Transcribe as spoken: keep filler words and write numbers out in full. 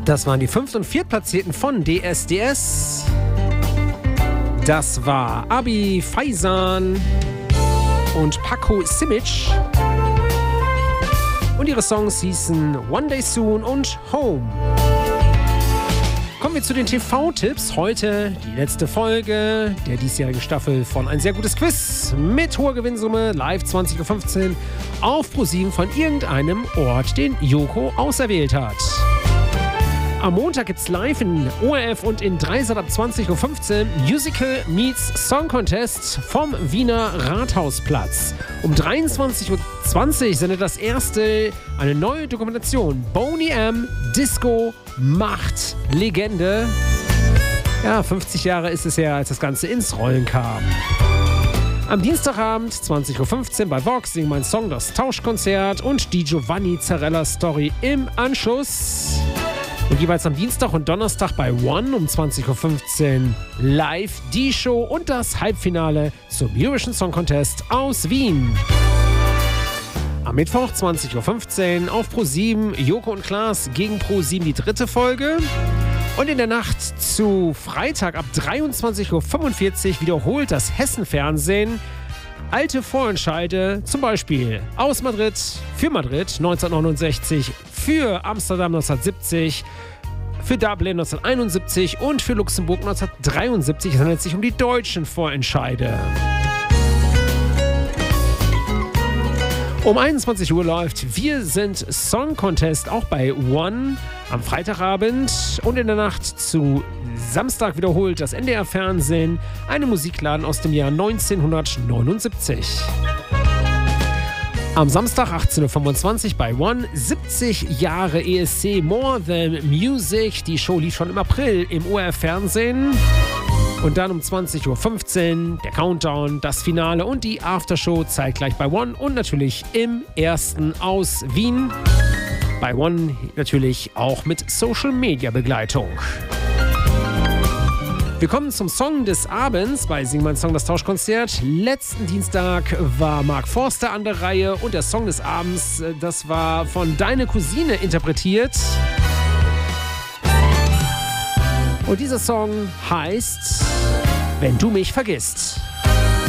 Das waren die Fünft- und Viertplatzierten von D S D S. Das war Abi Faizan und Paco Simic. Und ihre Songs hießen One Day Soon und Home. Kommen wir zu den T V-Tipps. Heute die letzte Folge der diesjährigen Staffel von Ein sehr gutes Quiz mit hoher Gewinnsumme, live zwanzig Uhr fünfzehn auf ProSieben von irgendeinem Ort, den Joko auserwählt hat. Am Montag gibt's live in O R F und in Dreisat ab zwanzig Uhr fünfzehn Musical meets Song Contest vom Wiener Rathausplatz. Um dreiundzwanzig Uhr zwanzig sendet das erste eine neue Dokumentation. Boney M. Disco macht Legende. Ja, fünfzig Jahre ist es her, als das Ganze ins Rollen kam. Am Dienstagabend, zwanzig Uhr fünfzehn bei Vox, singen mein Song das Tauschkonzert und die Giovanni Zarella Story im Anschluss. Und jeweils am Dienstag und Donnerstag bei One um zwanzig Uhr fünfzehn live die Show und das Halbfinale zum Eurovision Song Contest aus Wien. Am Mittwoch zwanzig Uhr fünfzehn auf ProSieben Joko und Klaas gegen ProSieben die dritte Folge. Und in der Nacht zu Freitag ab dreiundzwanzig Uhr fünfundvierzig wiederholt das Hessen-Fernsehen alte Vorentscheide, zum Beispiel aus Madrid, für Madrid neunzehnhundertneunundsechzig, für Amsterdam neunzehnhundertsiebzig, für Dublin neunzehnhunderteinundsiebzig und für Luxemburg neunzehnhundertdreiundsiebzig. Es handelt sich um die deutschen Vorentscheide. Um einundzwanzig Uhr läuft Wir sind Song Contest auch bei One am Freitagabend und in der Nacht zu Samstag wiederholt das N D R-Fernsehen einen Musikladen aus dem Jahr neunzehnhundertneunundsiebzig. Am Samstag achtzehn Uhr fünfundzwanzig bei One siebzig Jahre E S C More Than Music. Die Show lief schon im April im O R F-Fernsehen. Und dann um zwanzig Uhr fünfzehn der Countdown, das Finale und die Aftershow zeitgleich bei One und natürlich im Ersten aus Wien. Bei One natürlich auch mit Social-Media-Begleitung. Wir kommen zum Song des Abends bei Sing mein Song, das Tauschkonzert. Letzten Dienstag war Mark Forster an der Reihe und der Song des Abends, das war von Deine Cousine interpretiert. Und dieser Song heißt Wenn du mich vergisst.